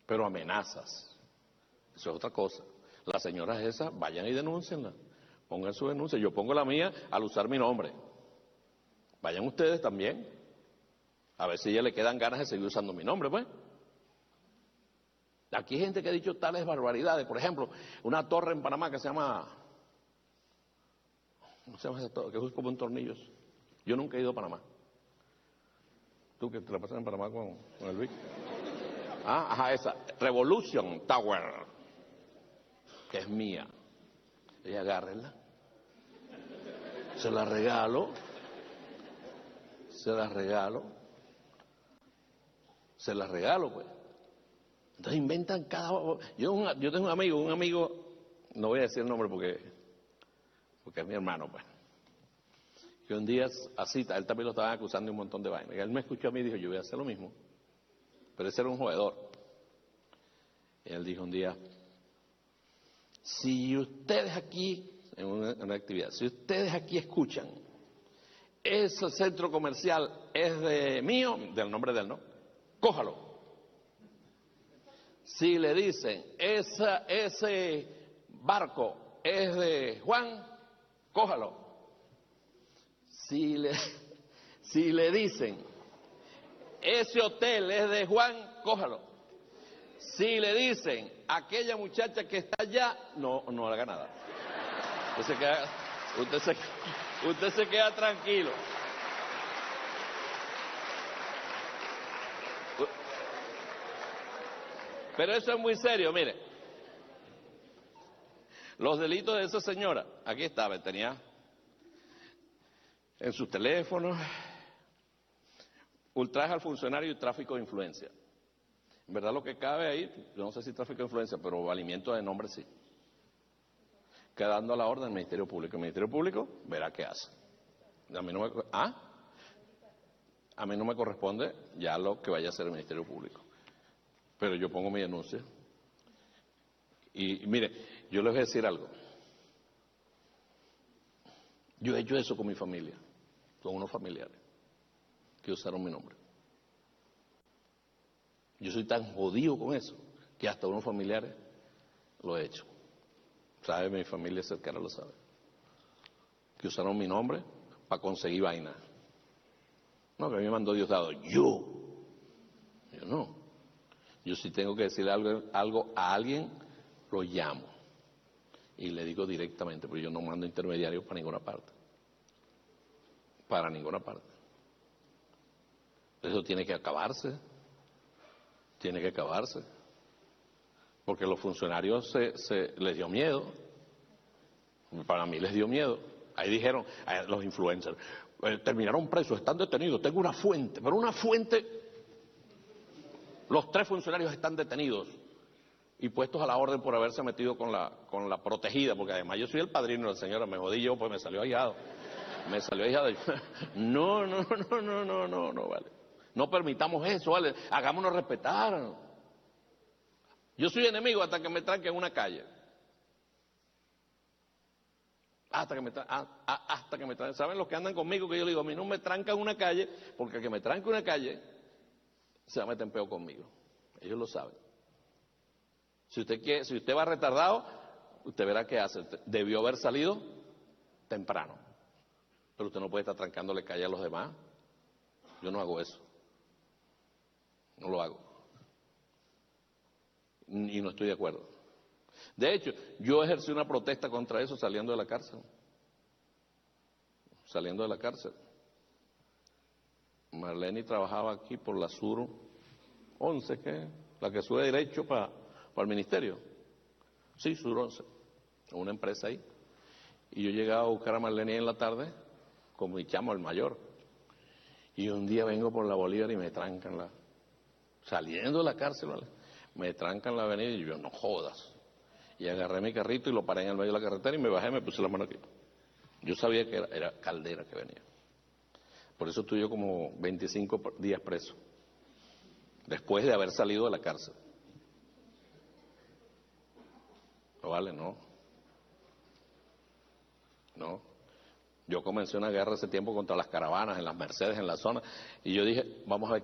pero amenazas. Eso es otra cosa. Las señoras esas, vayan y denúncienla. Pongan su denuncia. Yo pongo la mía al usar mi nombre. Vayan ustedes también. A ver si a ella le quedan ganas de seguir usando mi nombre, pues. Aquí hay gente que ha dicho tales barbaridades. Por ejemplo, una torre en Panamá que se llama... ¿Cómo se llama esa torre? Que es como un tornillo. Yo nunca he ido a Panamá. Tú que te la pasas en Panamá con el Luis. Ajá, esa. Revolution Tower. Que es mía. Y agárrenla. Se la regalo. Se la regalo. Se la regalo, pues. Entonces inventan cada... Yo tengo un amigo, no voy a decir el nombre porque es mi hermano, pues. Que un día así, él también lo estaban acusando de un montón de vainas. Y él me escuchó a mí y dijo, yo voy a hacer lo mismo. Pero ese era un jugador. Y él dijo un día, si ustedes aquí, en una actividad, si ustedes aquí escuchan, ese centro comercial es de mío, del nombre de él, ¿no? Cójalo. Si le dicen, ese barco es de Juan, cójalo. Si le dicen, ese hotel es de Juan, cójalo. Si le dicen, aquella muchacha que está allá, no haga nada. Usted se queda tranquilo. Pero eso es muy serio, mire. Los delitos de esa señora, aquí estaba, tenía en sus teléfonos, ultraje al funcionario y tráfico de influencia. En verdad lo que cabe ahí, yo no sé si tráfico de influencia, pero valimiento de nombre sí. Quedando a la orden del Ministerio Público. El Ministerio Público verá qué hace. A mí no me corresponde ya lo que vaya a hacer el Ministerio Público. Pero yo pongo mi denuncia. Y mire, yo les voy a decir algo. Yo he hecho eso con mi familia, con unos familiares que usaron mi nombre. Yo soy tan jodido con eso que hasta unos familiares lo he hecho. ¿Sabe? Mi familia cercana lo sabe. Que usaron mi nombre para conseguir vaina. No, que a mí me mandó Diosdado. Yo no. Yo si tengo que decirle algo a alguien, lo llamo. Y le digo directamente, porque yo no mando intermediarios para ninguna parte. Para ninguna parte. Eso tiene que acabarse. Tiene que acabarse. Porque los funcionarios les dio miedo. Para mí les dio miedo. Ahí dijeron, los influencers, terminaron presos, están detenidos, tengo una fuente, pero una fuente... Los 3 funcionarios están detenidos y puestos a la orden por haberse metido con la protegida, porque además yo soy el padrino de la señora, me jodí yo, pues me salió ahijado. No, vale. No permitamos eso, vale. Hagámonos respetar. Yo soy enemigo hasta que me tranquen en una calle. Hasta que me tranquen. ¿Saben los que andan conmigo? Que yo le digo, a mí no me trancan en una calle, porque el que me tranque una calle se va a meter en peo conmigo. Ellos lo saben. Si usted va retardado, usted verá qué hace. Debió haber salido temprano. Pero usted no puede estar trancándole calle a los demás. Yo no hago eso. No lo hago. Y no estoy de acuerdo. De hecho, yo ejercí una protesta contra eso saliendo de la cárcel. Saliendo de la cárcel. Marlene trabajaba aquí por la Sur 11, ¿qué? La que sube derecho para el ministerio. Sí, Sur 11. Una empresa ahí. Y yo llegaba a buscar a Marlene en la tarde con mi chamo, el mayor. Y un día vengo por la Bolívar y me trancan saliendo de la cárcel, ¿vale? Me trancan la avenida y yo, no jodas. Y agarré mi carrito y lo paré en el medio de la carretera y me bajé y me puse la mano aquí. Yo sabía que era Caldera que venía. Por eso estuve yo como 25 días preso, después de haber salido de la cárcel. No vale, no. Yo comencé una guerra ese tiempo contra las caravanas, en las Mercedes, en la zona, y yo dije, vamos a ver